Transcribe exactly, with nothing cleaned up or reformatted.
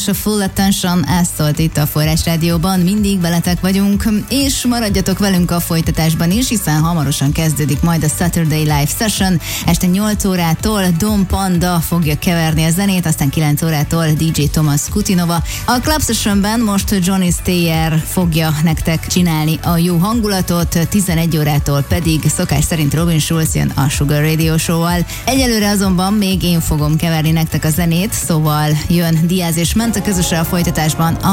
és a Full Attention, ezt szólt itt a Forrás Rádióban, mindig veletek vagyunk, és maradjatok velünk a folytatásban is, hiszen hamarosan kezdődik majd a Saturday Live Session, este nyolc órától Dom Panda fogja keverni a zenét, aztán kilenc órától dé dzsé Thomas Kutinova. A Club Sessionben most Johnny Stayer fogja nektek csinálni a jó hangulatot, tizenegy órától pedig szokás szerint Robin Schulz jön a Sugar Radio Show-val. Egyelőre azonban még én fogom keverni nektek a zenét, szóval jön Diaz és Menta közösen a folytatásban a